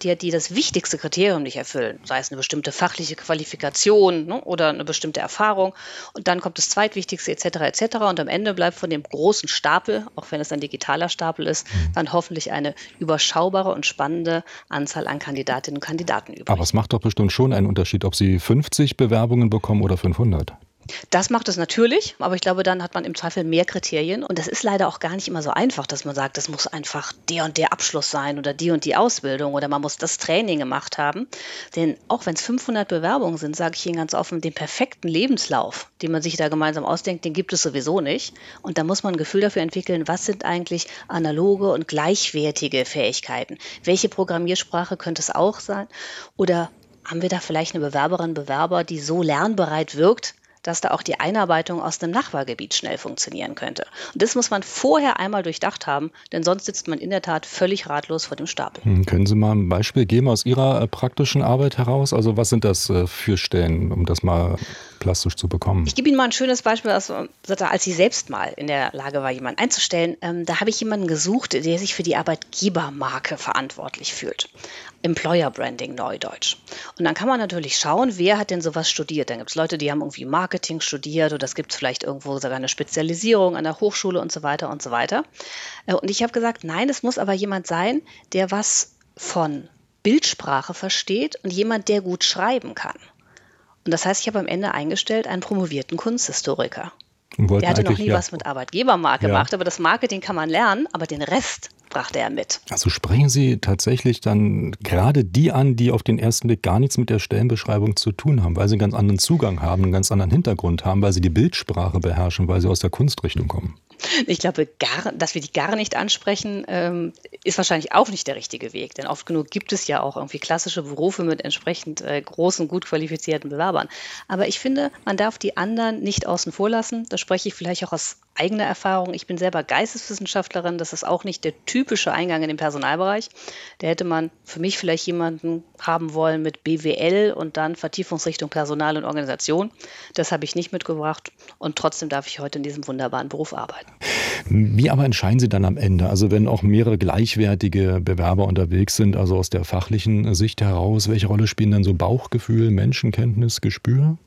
präsentiert, die das wichtigste Kriterium nicht erfüllen, sei es eine bestimmte fachliche Qualifikation, ne, oder eine bestimmte Erfahrung. Und dann kommt das Zweitwichtigste etc. etc. Und am Ende bleibt von dem großen Stapel, auch wenn es ein digitaler Stapel ist, dann hoffentlich eine überschaubare und spannende Anzahl an Kandidatinnen und Kandidaten übrig. Aber es macht doch bestimmt schon einen Unterschied, ob Sie 50 Bewerbungen bekommen oder 500. Das macht es natürlich, aber ich glaube, dann hat man im Zweifel mehr Kriterien. Und das ist leider auch gar nicht immer so einfach, dass man sagt, das muss einfach der und der Abschluss sein oder die Ausbildung oder man muss das Training gemacht haben. Denn auch wenn es 500 Bewerbungen sind, sage ich Ihnen ganz offen, den perfekten Lebenslauf, den man sich da gemeinsam ausdenkt, den gibt es sowieso nicht. Und da muss man ein Gefühl dafür entwickeln, was sind eigentlich analoge und gleichwertige Fähigkeiten? Welche Programmiersprache könnte es auch sein? Oder haben wir da vielleicht eine Bewerberin, Bewerber, die so lernbereit wirkt, dass da auch die Einarbeitung aus dem Nachbargebiet schnell funktionieren könnte. Und das muss man vorher einmal durchdacht haben, denn sonst sitzt man in der Tat völlig ratlos vor dem Stapel. Können Sie mal ein Beispiel geben aus Ihrer praktischen Arbeit heraus? Also was sind das für Stellen, um das mal plastisch zu bekommen? Ich gebe Ihnen mal ein schönes Beispiel, als ich selbst mal in der Lage war, jemanden einzustellen. Da habe ich jemanden gesucht, der sich für die Arbeitgebermarke verantwortlich fühlt. Employer Branding, Neudeutsch. Und dann kann man natürlich schauen, wer hat denn sowas studiert. Dann gibt es Leute, die haben irgendwie Marketing studiert oder es gibt vielleicht irgendwo sogar eine Spezialisierung an der Hochschule und so weiter und so weiter. Und ich habe gesagt, nein, es muss aber jemand sein, der was von Bildsprache versteht und jemand, der gut schreiben kann. Und das heißt, ich habe am Ende eingestellt einen promovierten Kunsthistoriker. Der hatte noch nie was mit Arbeitgebermarke gemacht, aber das Marketing kann man lernen, aber den Rest brachte er mit. Also sprechen Sie tatsächlich dann gerade die an, die auf den ersten Blick gar nichts mit der Stellenbeschreibung zu tun haben, weil sie einen ganz anderen Zugang haben, einen ganz anderen Hintergrund haben, weil sie die Bildsprache beherrschen, weil sie aus der Kunstrichtung kommen. Ich glaube, dass wir die gar nicht ansprechen, ist wahrscheinlich auch nicht der richtige Weg. Denn oft genug gibt es ja auch irgendwie klassische Berufe mit entsprechend großen, gut qualifizierten Bewerbern. Aber ich finde, man darf die anderen nicht außen vor lassen. Da spreche ich vielleicht auch aus eigener Erfahrung. Ich bin selber Geisteswissenschaftlerin. Das ist auch nicht der typische Eingang in den Personalbereich. Da hätte man für mich vielleicht jemanden haben wollen mit BWL und dann Vertiefungsrichtung Personal und Organisation. Das habe ich nicht mitgebracht. Und trotzdem darf ich heute in diesem wunderbaren Beruf arbeiten. Wie aber entscheiden Sie dann am Ende? Also wenn auch mehrere gleichwertige Bewerber unterwegs sind, also aus der fachlichen Sicht heraus, welche Rolle spielen dann so Bauchgefühl, Menschenkenntnis, Gespür?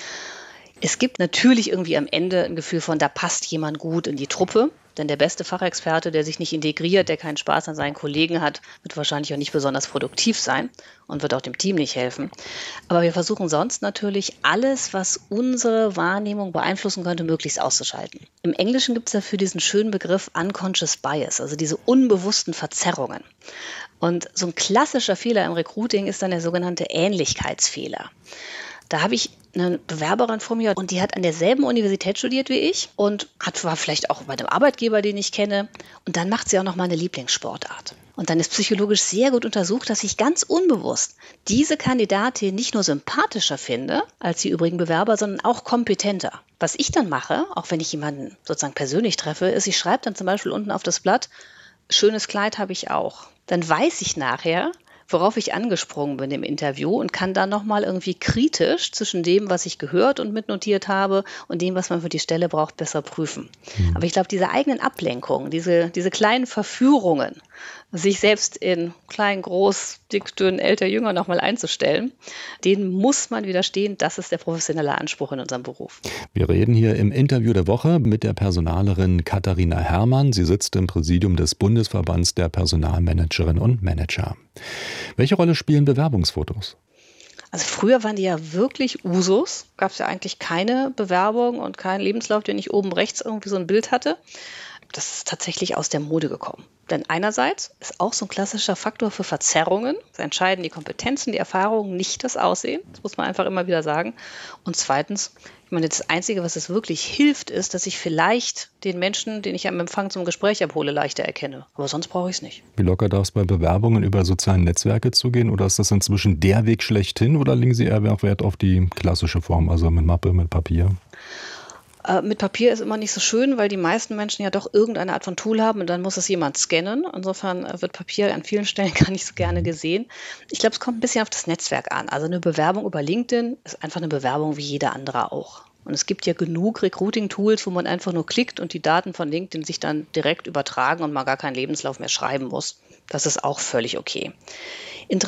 Es gibt natürlich irgendwie am Ende ein Gefühl von, da passt jemand gut in die Truppe. Denn der beste Fachexperte, der sich nicht integriert, der keinen Spaß an seinen Kollegen hat, wird wahrscheinlich auch nicht besonders produktiv sein und wird auch dem Team nicht helfen. Aber wir versuchen sonst natürlich alles, was unsere Wahrnehmung beeinflussen könnte, möglichst auszuschalten. Im Englischen gibt es dafür diesen schönen Begriff Unconscious Bias, also diese unbewussten Verzerrungen. Und so ein klassischer Fehler im Recruiting ist dann der sogenannte Ähnlichkeitsfehler. Da habe ich eine Bewerberin vor mir und die hat an derselben Universität studiert wie ich und war vielleicht auch bei einem Arbeitgeber, den ich kenne. Und dann macht sie auch noch mal eine Lieblingssportart. Und dann ist psychologisch sehr gut untersucht, dass ich ganz unbewusst diese Kandidatin nicht nur sympathischer finde als die übrigen Bewerber, sondern auch kompetenter. Was ich dann mache, auch wenn ich jemanden sozusagen persönlich treffe, ist, ich schreibe dann zum Beispiel unten auf das Blatt, schönes Kleid habe ich auch. Dann weiß ich nachher, worauf ich angesprungen bin im Interview und kann dann nochmal irgendwie kritisch zwischen dem, was ich gehört und mitnotiert habe und dem, was man für die Stelle braucht, besser prüfen. Aber ich glaube, diese eigenen Ablenkungen, diese kleinen Verführungen, sich selbst in klein, groß, dick, dünn, älter, jünger nochmal einzustellen, denen muss man widerstehen. Das ist der professionelle Anspruch in unserem Beruf. Wir reden hier im Interview der Woche mit der Personalerin Katharina Herrmann. Sie sitzt im Präsidium des Bundesverbands der Personalmanagerinnen und Manager. Welche Rolle spielen Bewerbungsfotos? Also früher waren die ja wirklich Usus. Gab es ja eigentlich keine Bewerbung und keinen Lebenslauf, den ich oben rechts irgendwie so ein Bild hatte. Das ist tatsächlich aus der Mode gekommen. Denn einerseits ist auch so ein klassischer Faktor für Verzerrungen. Es entscheiden die Kompetenzen, die Erfahrungen, nicht das Aussehen. Das muss man einfach immer wieder sagen. Und zweitens, ich meine, das Einzige, was es wirklich hilft, ist, dass ich vielleicht den Menschen, den ich am Empfang zum Gespräch abhole, leichter erkenne. Aber sonst brauche ich es nicht. Wie locker darf es bei Bewerbungen über soziale Netzwerke zugehen? Oder ist das inzwischen der Weg schlechthin? Oder legen Sie eher Wert auf die klassische Form, also mit Mappe, mit Papier? Mit Papier ist immer nicht so schön, weil die meisten Menschen ja doch irgendeine Art von Tool haben und dann muss es jemand scannen. Insofern wird Papier an vielen Stellen gar nicht so gerne gesehen. Ich glaube, es kommt ein bisschen auf das Netzwerk an. Also eine Bewerbung über LinkedIn ist einfach eine Bewerbung wie jede andere auch. Und es gibt ja genug Recruiting-Tools, wo man einfach nur klickt und die Daten von LinkedIn sich dann direkt übertragen und man gar keinen Lebenslauf mehr schreiben muss. Das ist auch völlig okay.